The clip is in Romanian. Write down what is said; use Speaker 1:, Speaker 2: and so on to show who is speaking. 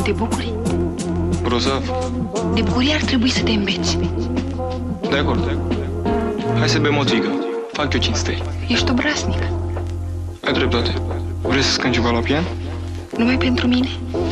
Speaker 1: te bucuri?
Speaker 2: Grozav.
Speaker 1: De bucurie ar trebui să te îmbeți.
Speaker 2: De acord. Hai să bem o țigă. Fac eu cinste.
Speaker 1: Ești obraznic.
Speaker 2: Ai dreptate. Vrei să scăm ceva la pian?
Speaker 1: Numai pentru mine?